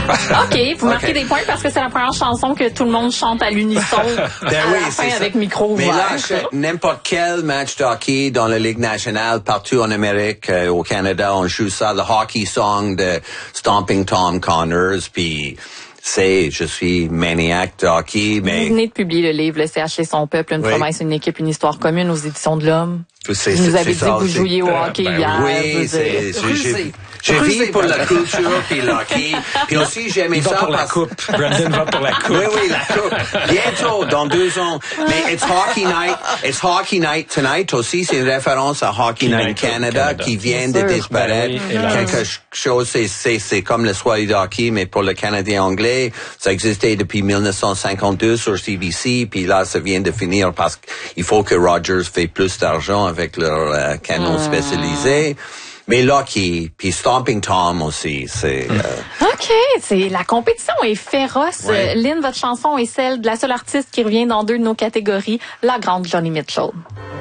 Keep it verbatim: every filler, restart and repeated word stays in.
OK, vous marquez okay. des points parce que c'est la première chanson que tout le monde chante à l'unisson ben à oui, la fin ça. avec micro ouvert. Mais là, n'importe quel match de hockey dans la Ligue nationale, partout en Amérique, euh, au Canada, on joue ça, le hockey song de Stomping Tom Connors, puis c'est, je suis maniaque de hockey, mais... Vous venez de publier le livre, Le C H et son peuple, une oui. promesse, une équipe, une histoire commune aux éditions de l'Homme. C'est, vous nous avez dit ça, que vous jouiez au hockey ben, hier. Oui, c'est... Je vis pour la culture puis le hockey. Puis aussi, j'aimais ça. Il va pour la coupe. Brandon va pour la coupe. Oui, oui, la coupe. Bientôt, dans deux ans. Mais it's hockey night. It's hockey night tonight aussi. C'est une référence à Hockey Night Canada, Canada qui vient de disparaître. Ben oui, quelque chose, c'est, c'est, c'est comme le soirée de hockey, mais pour le Canadien anglais. Ça existait depuis dix-neuf cent cinquante-deux sur C B C. Puis là, ça vient de finir parce qu'il faut que Rogers fait plus d'argent avec leur euh, canon mmh. spécialisé. Mais là, qui, puis Stomping Tom aussi, c'est... Euh... OK, c'est la compétition est féroce. Ouais. Lynn, votre chanson est celle de la seule artiste qui revient dans deux de nos catégories, la grande Joni Mitchell.